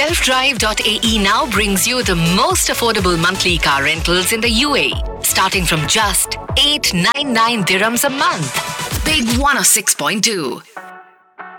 Selfdrive.ae now brings you the most affordable monthly car rentals in the UAE, starting from just 899 dirhams a month. Big 106.2.